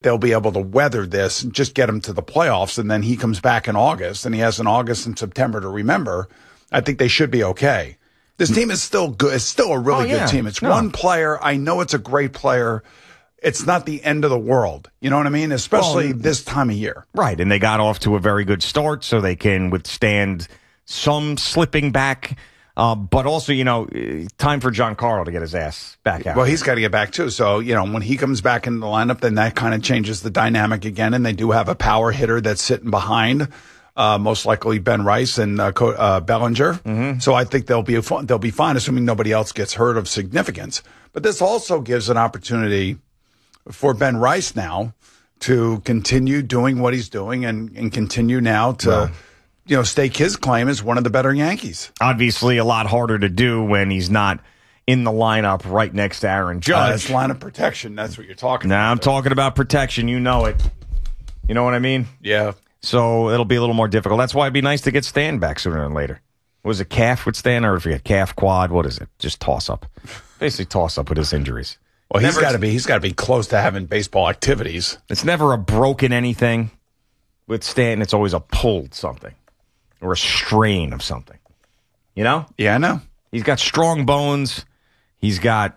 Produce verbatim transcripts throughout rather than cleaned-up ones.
they'll be able to weather this and just get him to the playoffs. And then he comes back in August, and he has an August and September to remember. I think they should be okay. This team is still good. It's still a really oh, yeah. good team. It's no. one player. I know it's a great player. It's not the end of the world. You know what I mean? Especially well, this time of year. Right. And they got off to a very good start, so they can withstand some slipping back. Uh, but also, you know, time for Giancarlo to get his ass back out. Well, he's got to get back, too. So, you know, when he comes back into the lineup, then that kind of changes the dynamic again. And they do have a power hitter that's sitting behind, uh, most likely Ben Rice and uh, uh, Bellinger. Mm-hmm. So I think they'll be they'll be fine, assuming nobody else gets hurt of significance. But this also gives an opportunity for Ben Rice now to continue doing what he's doing and, and continue now to, well, you know, stake his claim as one of the better Yankees. Obviously a lot harder to do when he's not in the lineup right next to Aaron Judge. Uh, that's line of protection. That's what you're talking now, about. Now I'm there. talking about protection. You know it. You know what I mean? Yeah. So it'll be a little more difficult. That's why it'd be nice to get Stan back sooner than later. Was it calf with Stan, or if you get calf quad? What is it? Just toss up. Basically toss up with his injuries. Well, he's got to be. He's got to be close to having baseball activities. It's never a broken anything with Stanton. It's always a pulled something or a strain of something. You know? Yeah, I know. He's got strong bones. He's got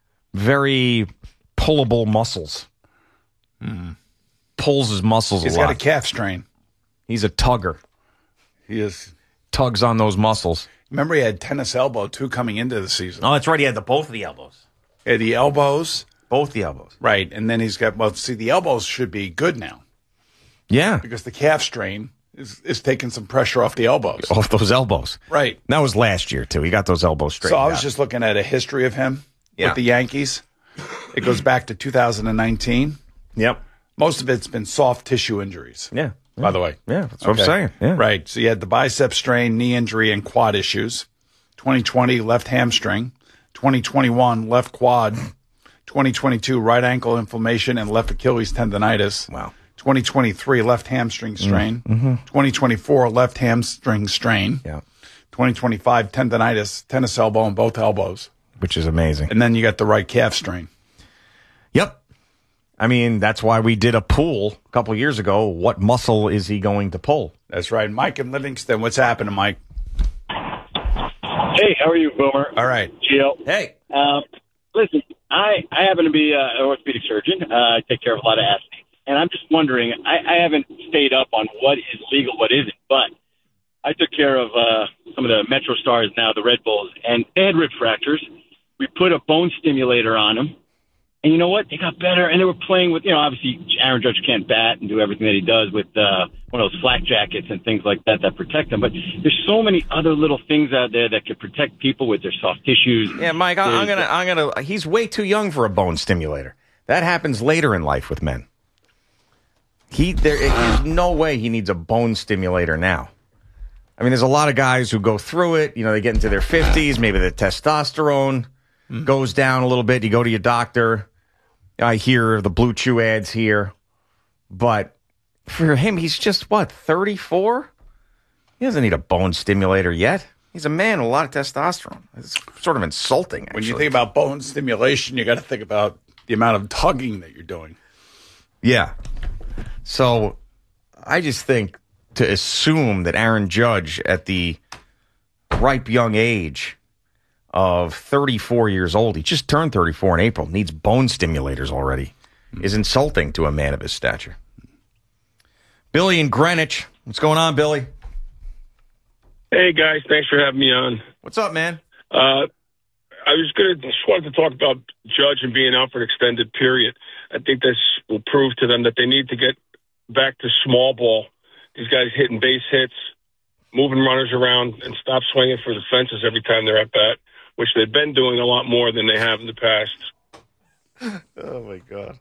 very pullable muscles. Mm. Pulls his muscles he's a lot. He's got a calf strain. He's a tugger. He is. Tugs on those muscles. Remember, he had tennis elbow, too, coming into the season. Oh, that's right. He had the both of the elbows. Yeah, the elbows. Both the elbows. Right. And then he's got, well, see, the elbows should be good now. Yeah. Because the calf strain is, is taking some pressure off the elbows. Off those elbows. Right. That was last year, too. He got those elbows straight. So I was out. just looking at a history of him yeah. with the Yankees. It goes back to two thousand nineteen. Yep. Most of it's been soft tissue injuries. Yeah. By yeah. the way. Yeah, that's what okay. I'm saying. Yeah. Right. So you had the bicep strain, knee injury, and quad issues. twenty twenty, left hamstring. twenty twenty-one, left quad. twenty twenty-two, right ankle inflammation and left Achilles tendonitis. Wow. twenty twenty-three, left hamstring strain. Mm-hmm. twenty twenty-four, left hamstring strain. Yeah. twenty twenty-five, tendonitis, tennis elbow on both elbows. Which is amazing. And then you got the right calf strain. Yep. I mean, that's why we did a pool a couple of years ago. What muscle is he going to pull? That's right. Mike in Livingston. What's happening, Mike? Hey, how are you, Boomer? All right. Gio. Hey. Um, listen, I, I happen to be uh, an orthopedic surgeon. Uh, I take care of a lot of athletes. And I'm just wondering, I, I haven't stayed up on what is legal, what isn't, but I took care of uh, some of the Metro Stars now, the Red Bulls, and they had rib fractures. We put a bone stimulator on them. And you know what? They got better, and they were playing with, you know, obviously Aaron Judge can't bat and do everything that he does with uh, one of those flak jackets and things like that that protect them. But there's so many other little things out there that could protect people with their soft tissues. Yeah, Mike, I, I'm gonna, I'm gonna. He's way too young for a bone stimulator. That happens later in life with men. He, there, there's no way he needs a bone stimulator now. I mean, there's a lot of guys who go through it. You know, they get into their fifties, maybe the testosterone mm. goes down a little bit. You go to your doctor. I hear the Blue Chew ads here. But for him, he's just, what, thirty-four? He doesn't need a bone stimulator yet. He's a man with a lot of testosterone. It's sort of insulting, actually. When you think about bone stimulation, you got to think about the amount of tugging that you're doing. Yeah. So I just think to assume that Aaron Judge at the ripe young age of thirty-four years old, he just turned thirty-four in April, needs bone stimulators already, mm-hmm. is insulting to a man of his stature. Billy in Greenwich. What's going on, Billy? Hey, guys. Thanks for having me on. What's up, man? Uh, I was going to just wanted to talk about Judge and being out for an extended period. I think this will prove to them that they need to get back to small ball. These guys hitting base hits, moving runners around, and stop swinging for the fences every time they're at bat, which they've been doing a lot more than they have in the past. Oh, my God.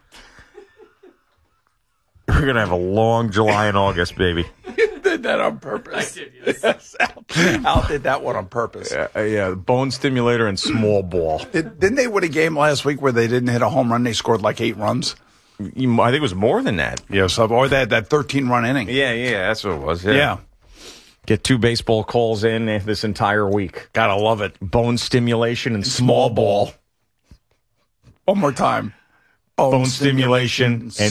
We're going to have a long July and August, baby. You did that on purpose. I did, yes. yes Al, Al did that one on purpose. Yeah, uh, yeah, bone stimulator and small ball. Did, didn't they win a game last week where they didn't hit a home run? They scored like eight runs. I think it was more than that. Yeah, so, or that that thirteen-run inning. Yeah, yeah, that's what it was. Yeah. yeah. Get two baseball calls in this entire week. Gotta love it. Bone stimulation and small ball. One more time. bone stimulation, and